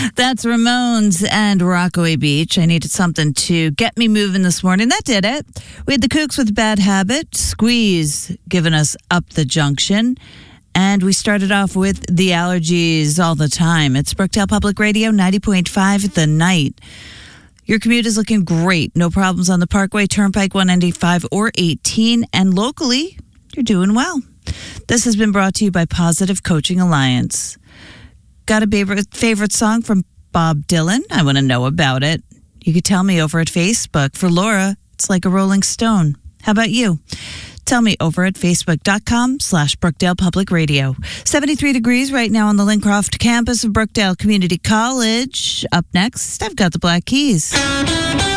That's Ramones and Rockaway Beach. I needed something to get me moving this morning. That did it. We had the Kooks with Bad Habit, Squeeze giving us Up the Junction, and we started off with The Allergies All the Time. It's Brookdale Public Radio, 90.5 The Night. Your commute is looking great. No problems on the Parkway, Turnpike 195 or 18, and locally, you're doing well. This has been brought to you by Positive Coaching Alliance. Got a favorite song from Bob Dylan? I want to know about it. You could tell me over at Facebook. For Laura, it's Like a Rolling Stone. How about you? Tell me over at facebook.com/Brookdale Public Radio. 73 degrees right now on the Lincroft campus of Brookdale Community College. Up next, I've got the Black Keys.